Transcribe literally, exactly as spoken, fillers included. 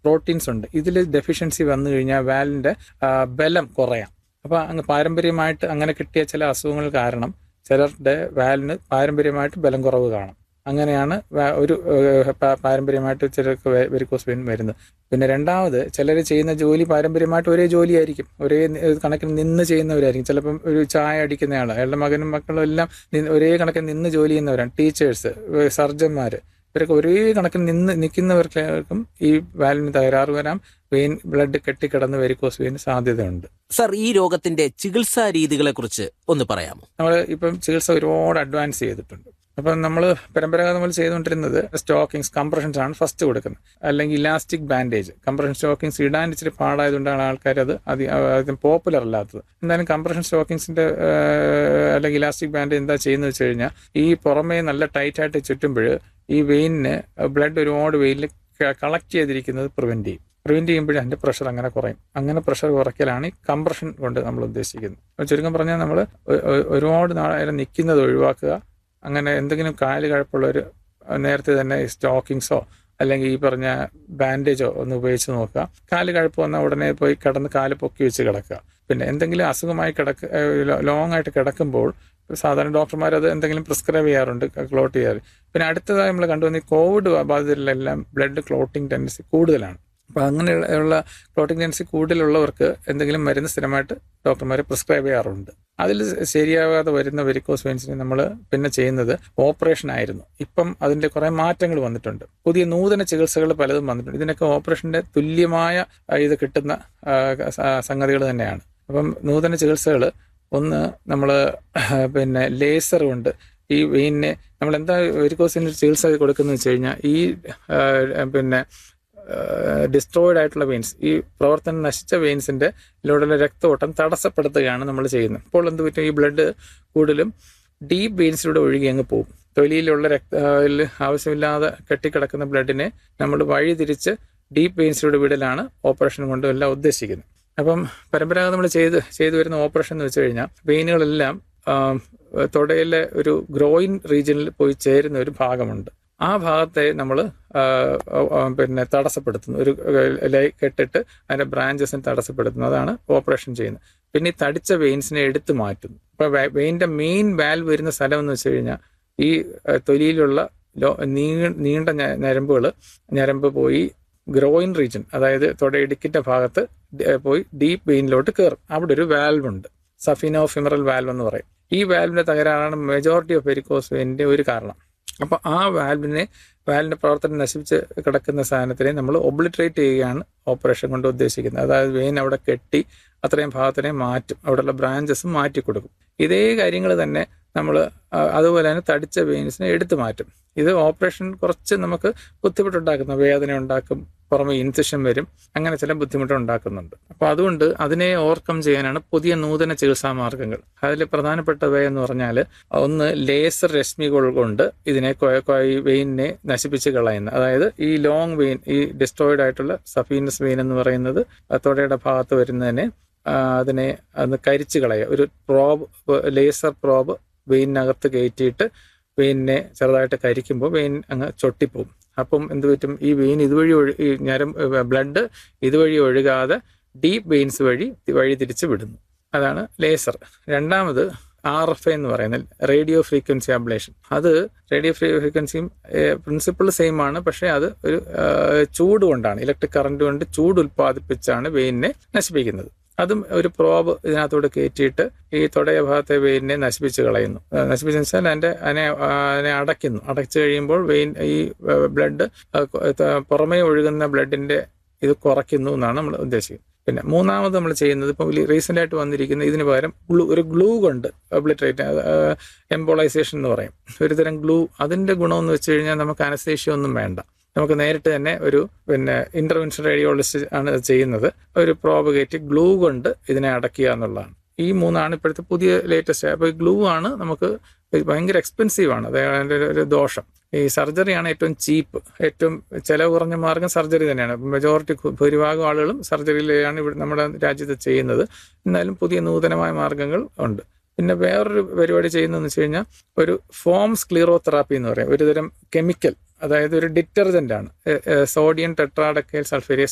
Proteins ഉണ്ട്. ഇതിൽ deficiency വന്നു കഴിഞ്ഞാൽ വാൽവിൻ്റെ ബലം കുറയാം. അപ്പോൾ അങ്ങ് പാരമ്പര്യമായിട്ട് അങ്ങനെ കിട്ടിയ ചില അസുഖങ്ങൾ കാരണം ചിലരുടെ വാൽവിന് പാരമ്പര്യമായിട്ട് ബലം കുറവ് കാണും. അങ്ങനെയാണ് ഒരു പാരമ്പര്യമായിട്ട് ചിലർക്ക് വെരിക്കോസ് വെയിൻ വരുന്നത്. പിന്നെ രണ്ടാമത്, ചിലർ ചെയ്യുന്ന ജോലി പാരമ്പര്യമായിട്ട് ഒരേ ജോലിയായിരിക്കും, ഒരേ കണക്കിന് നിന്ന് ചെയ്യുന്നവരായിരിക്കും. ചിലപ്പം ഒരു ചായ അടിക്കുന്നയാൾ, അയാളുടെ മകനും മക്കളും എല്ലാം ഒരേ കണക്കിന് നിന്ന് ജോലി ചെയ്യുന്നവരാണ്. ടീച്ചേഴ്സ്, സർജന്മാർ, ഇവരൊക്കെ ഒരേ കണക്കിന് നിന്ന് നിൽക്കുന്നവർക്കും ഈ വാൽവിന് തകരാറ് വരാം. വെയിൻ ബ്ലഡ് കെട്ടിക്കിടന്ന് വെരിക്കോസ് വെയിൻ സാധ്യതയുണ്ട്. സർ, ഈ രോഗത്തിന്റെ ചികിത്സാ രീതികളെ കുറിച്ച് ഒന്ന് പറയാമോ? നമ്മൾ ഇപ്പം ചികിത്സ ഒരുപാട് അഡ്വാൻസ് ചെയ്തിട്ടുണ്ട്. അപ്പം നമ്മൾ പരമ്പരാഗതം നമ്മൾ ചെയ്തുകൊണ്ടിരുന്നത് സ്റ്റോക്കിങ്സ്, കംപ്രഷൻസ് ആണ് ഫസ്റ്റ് കൊടുക്കുന്നത്, അല്ലെങ്കിൽ ഇലാസ്റ്റിക് ബാൻഡേജ്. കംപ്രഷൻ സ്റ്റോക്കിങ്സ് ഇടാൻ ഇച്ചിരി പാടായതുകൊണ്ടാണ് ആൾക്കാർ അത് അധികം പോപ്പുലർ അല്ലാത്തത്. എന്തായാലും കംപ്രഷൻ സ്റ്റോക്കിങ്സിന്റെ അല്ലെങ്കിൽ ഇലാസ്റ്റിക് ബാൻഡേജ് എന്താ ചെയ്യുന്നത് വെച്ച് കഴിഞ്ഞാൽ, ഈ പുറമേ നല്ല ടൈറ്റായിട്ട് ചുറ്റുമ്പോൾ ഈ വെയിനിന് ബ്ലഡ് ഒരുപാട് വെയിനിൽ കളക്ട് ചെയ്തിരിക്കുന്നത് പ്രിവെന്റ് ചെയ്യും. പ്രിവെന്റ് ചെയ്യുമ്പോഴേ അതിന്റെ പ്രഷർ അങ്ങനെ കുറയും. അങ്ങനെ പ്രഷർ കുറയ്ക്കലാണ് ഈ കംപ്രഷൻ കൊണ്ട് നമ്മൾ ഉദ്ദേശിക്കുന്നത്. അപ്പോൾ ചുരുക്കം പറഞ്ഞാൽ നമ്മൾ ഒരുപാട് നാളെ നിൽക്കുന്നത് ഒഴിവാക്കുക. അങ്ങനെ എന്തെങ്കിലും കാല് കഴപ്പുള്ളവർ നേരത്തെ തന്നെ സ്റ്റോക്കിങ്സോ അല്ലെങ്കിൽ ഈ പറഞ്ഞ ബാൻഡേജോ ഒന്ന് ഉപയോഗിച്ച് നോക്കുക. കാല് കഴപ്പ് വന്നാൽ ഉടനെ പോയി കിടന്ന് കാല് പൊക്കി വെച്ച് കിടക്കുക. പിന്നെ എന്തെങ്കിലും അസുഖമായി കിടക്ക ലോങ് ആയിട്ട് കിടക്കുമ്പോൾ സാധാരണ ഡോക്ടർമാർ അത് എന്തെങ്കിലും പ്രിസ്ക്രൈബ് ചെയ്യാറുണ്ട്, ക്ലോട്ട് ചെയ്യാറ്. പിന്നെ അടുത്തതായി നമ്മൾ കണ്ടുവന്ന ഈ കോവിഡ് ബാധിതരിലെല്ലാം ബ്ലഡ് ക്ലോട്ടിങ് ടെൻഡൻസി കൂടുതലാണ്. അപ്പോൾ അങ്ങനെയുള്ള ക്ലോട്ടിങ് ടെൻഡൻസി കൂടുതലുള്ളവർക്ക് എന്തെങ്കിലും മരുന്ന് സ്ഥിരമായിട്ട് ഡോക്ടർമാർ പ്രിസ്ക്രൈബ് ചെയ്യാറുണ്ട്. അതിൽ ശരിയാകാതെ വരുന്ന വെരിക്കോസ് വെയിൻസിന് നമ്മൾ പിന്നെ ചെയ്യുന്നത് ഓപ്പറേഷൻ ആയിരുന്നു. ഇപ്പം അതിൻ്റെ കുറേ മാറ്റങ്ങൾ വന്നിട്ടുണ്ട്. പുതിയ നൂതന ചികിത്സകൾ പലതും വന്നിട്ടുണ്ട്. ഇതിനൊക്കെ ഓപ്പറേഷൻ്റെ തുല്യമായ ഇത് കിട്ടുന്ന സംഗതികൾ തന്നെയാണ്. അപ്പം നൂതന ചികിത്സകൾ, ഒന്ന് നമ്മൾ പിന്നെ ലേസർ കൊണ്ട് ഈ വെയിനിനെ നമ്മൾ എന്താ വെരിക്കോസിന് ചികിത്സ കൊടുക്കുന്നത് വെച്ച് കഴിഞ്ഞാൽ, ഈ പിന്നെ ഡിസ്ട്രോയിഡ് ആയിട്ടുള്ള വെയിൻസ്, ഈ പ്രവർത്തനം നശിച്ച വെയിൻസിൻ്റെ ഇതിലൂടെയുള്ള രക്തഓട്ടം തടസ്സപ്പെടുത്തുകയാണ് നമ്മൾ ചെയ്യുന്നത്. അപ്പോൾ എന്ത് പറ്റും, ഈ ബ്ലഡ് കൂടുതലും ഡീപ്പ് വെയിൻസിലൂടെ ഒഴുകി അങ്ങ് പോകും. തൊലിയിലുള്ള രക്ത ആവശ്യമില്ലാതെ കെട്ടിക്കിടക്കുന്ന ബ്ലഡിനെ നമ്മൾ വഴി തിരിച്ച് ഡീപ്പ് വെയിൻസിലൂടെ വിടലാണ് ഓപ്പറേഷൻ കൊണ്ട് എല്ലാം ഉദ്ദേശിക്കുന്നത്. അപ്പം പരമ്പരാഗതം നമ്മൾ ചെയ്ത് ചെയ്തു വരുന്ന ഓപ്പറേഷൻ എന്ന് വെച്ച് കഴിഞ്ഞാൽ, വെയിനുകളെല്ലാം തൊടയിലെ ഒരു ഗ്രോയിൻ റീജിയനിൽ പോയി ചേരുന്ന ഒരു ഭാഗമുണ്ട്. ആ ഭാഗത്തെ നമ്മൾ പിന്നെ തടസ്സപ്പെടുത്തുന്നു, ഒരു കെട്ടിട്ട് അതിൻ്റെ ബ്രാഞ്ചസിനെ തടസ്സപ്പെടുത്തുന്നു. അതാണ് ഓപ്പറേഷൻ ചെയ്യുന്നത്. പിന്നെ ഈ തടിച്ച വെയിൻസിനെ എടുത്തു മാറ്റുന്നു. ഇപ്പോൾ വെയിൻ്റെ മെയിൻ വാൽവ് വരുന്ന സ്ഥലം എന്ന് വെച്ച് കഴിഞ്ഞാൽ, ഈ തൊലിയിലുള്ള ലോ നീണ്ട ഞരമ്പുകൾ ഞരമ്പ് പോയി ഗ്രോയിൻ റീജിയൻ, അതായത് തൊടയിടുക്കിൻ്റെ ഭാഗത്ത് പോയി ഡീപ്പ് വെയിനിലോട്ട് കയറും. അവിടെ ഒരു വാൽവ് ഉണ്ട്, സഫിനോ ഫിമറൽ വാൽവ് എന്ന് പറയും. ഈ വാൽവിൻ്റെ തകരാറാണ് മെജോറിറ്റി ഓഫ് വെരിക്കോസ് വെയിനിൻ്റെ ഒരു കാരണം. അപ്പോൾ ആ വാൽവിനെ വാൽവിൻ്റെ പ്രവർത്തനം നശിപ്പിച്ച് കിടക്കുന്ന സാധനത്തിനെ നമ്മൾ ഒബ്ലിട്രേറ്റ് ചെയ്യുകയാണ് ഓപ്പറേഷൻ കൊണ്ട് ഉദ്ദേശിക്കുന്നത്. അതായത് വെയിൻ അവിടെ കെട്ടി അത്രയും ഭാഗത്തിനെ മാറ്റും, അവിടെയുള്ള ബ്രാഞ്ചസും മാറ്റി കൊടുക്കും. ഇതേ കാര്യങ്ങൾ തന്നെ നമ്മൾ അതുപോലെ തന്നെ തടിച്ച വെയിൻസിനെ എടുത്തു മാറ്റും. ഇത് ഓപ്പറേഷൻ കുറച്ച് നമുക്ക് ബുദ്ധിമുട്ടുണ്ടാക്കുന്ന, വേദന ഉണ്ടാക്കും, പുറമെ ഇൻഫെക്ഷൻ വരും, അങ്ങനെ ചില ബുദ്ധിമുട്ട് ഉണ്ടാക്കുന്നുണ്ട്. അപ്പോൾ അതുകൊണ്ട് അതിനെ ഓവർകം ചെയ്യാനാണ് പുതിയ നൂതന ചികിത്സാ മാർഗങ്ങൾ. അതിൽ പ്രധാനപ്പെട്ടവ എന്ന് പറഞ്ഞാൽ, ഒന്ന് ലേസർ രശ്മികൾ കൊണ്ട് ഇതിനെ വെയിനിനെ നശിപ്പിച്ച് കളയുന്ന, അതായത് ഈ ലോങ് വെയിൻ, ഈ ഡിസ്ട്രോയിഡ് ആയിട്ടുള്ള സഫീനസ് വെയിൻ എന്ന് പറയുന്നത് തൊടയുടെ ഭാഗത്ത് വരുന്നതിനെ അതിനെ അന്ന് കരിച്ച് കളയുക. ഒരു പ്രോബ്, ലേസർ പ്രോബ് വെയിനകത്ത് കയറ്റിയിട്ട് വെയിനെ ചെറുതായിട്ട് കരിക്കുമ്പോൾ വെയിൻ അങ്ങ് ചൊട്ടിപ്പോവും. അപ്പം എന്ത് പറ്റും, ഈ വെയിൻ ഇതുവഴി ഒഴു ഈ ഞരം ബ്ലഡ് ഇതുവഴി ഒഴുകാതെ ഡീപ്പ് വെയിൻസ് വഴി വഴി തിരിച്ച് വിടുന്നു. അതാണ് ലേസർ. രണ്ടാമത് ആർ എഫ് എന്ന് പറയുന്നത് റേഡിയോ ഫ്രീക്വൻസി അബ്ലേഷൻ. അത് റേഡിയോ ഫ്രീക്വൻസിയും പ്രിൻസിപ്പിൾ സെയിം ആണ്, പക്ഷേ അത് ഒരു ചൂട് കൊണ്ടാണ്, ഇലക്ട്രിക് കറണ്ട് കൊണ്ട് ചൂട് ഉൽപ്പാദിപ്പിച്ചാണ് വെയിനെ നശിപ്പിക്കുന്നത്. അതും ഒരു പ്രോബ് ഇതിനകത്തോട് കയറ്റിയിട്ട് ഈ തൊടയ ഭാഗത്തെ വെയിനെ നശിപ്പിച്ച് കളയുന്നു. നശിപ്പിച്ചു വെച്ചാൽ അതിൻ്റെ അതിനെ അതിനെ അടയ്ക്കുന്നു. അടച്ചു കഴിയുമ്പോൾ വെയിൻ ഈ ബ്ലഡ് പുറമേ ഒഴുകുന്ന ബ്ലഡിൻ്റെ ഇത് കുറയ്ക്കുന്നു എന്നാണ് നമ്മൾ ഉദ്ദേശിക്കുന്നത്. പിന്നെ മൂന്നാമത് നമ്മൾ ചെയ്യുന്നത്, ഇപ്പം റീസെൻ്റ് ആയിട്ട് വന്നിരിക്കുന്ന ഇതിന് പകരം ഗ്ലൂ, ഒരു ഗ്ലൂ കൊണ്ട് ഒബ്ലിട്രേറ്റ്, എംബോളൈസേഷൻ എന്ന് പറയും, ഒരുതരം ഗ്ലൂ. അതിൻ്റെ ഗുണമെന്ന് വെച്ച് കഴിഞ്ഞാൽ നമുക്ക് അനസ്തേഷ്യ ഒന്നും വേണ്ട, നമുക്ക് നേരിട്ട് തന്നെ ഒരു പിന്നെ ഇന്റർവെൻഷൻ റേഡിയോളജിസ്റ്റ് ആണ് ചെയ്യുന്നത്. ഒരു പ്രോബ് കയറ്റി ഗ്ലൂ കൊണ്ട് ഇതിനെ അടയ്ക്കുക എന്നുള്ളതാണ്. ഈ മൂന്നാണ് ഇപ്പോഴത്തെ പുതിയ ലേറ്റസ്റ്റ്. അപ്പോൾ ഈ ഗ്ലൂ ആണ് നമുക്ക് ഭയങ്കര എക്സ്പെൻസീവ് ആണ്, അതിൻ്റെ ഒരു ദോഷം. ഈ സർജറിയാണ് ഏറ്റവും ചീപ്പ്, ഏറ്റവും ചിലവ് കുറഞ്ഞ മാർഗം സർജറി തന്നെയാണ്. മെജോറിറ്റി ഭൂരിഭാഗം ആളുകളും സർജറിയിലാണ് ഇവിടെ നമ്മുടെ രാജ്യത്ത് ചെയ്യുന്നത്. എന്നാലും പുതിയ നൂതനമായ മാർഗങ്ങൾ ഉണ്ട്. പിന്നെ വേറൊരു പരിപാടി ചെയ്യുന്നതെന്ന് വെച്ച് കഴിഞ്ഞാൽ, ഒരു ഫോം സ്ക്ലീറോതെറാപ്പി എന്ന് പറയും. ഒരുതരം കെമിക്കൽ, അതായത് ഒരു ഡിറ്റർജൻ്റ് ആണ്, സോഡിയം ടെട്രാഡക്കൈൽ സൾഫേരിയസ്